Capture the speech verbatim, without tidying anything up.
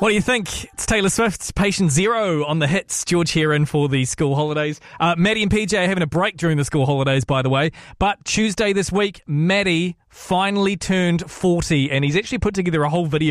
What do you think? It's Taylor Swift's Patient Zero on the hits. George here in for the school holidays. Uh, Maddie and P J are having a break during the school holidays, by the way. But Tuesday this week, Maddie finally turned forty, and he's actually put together a whole video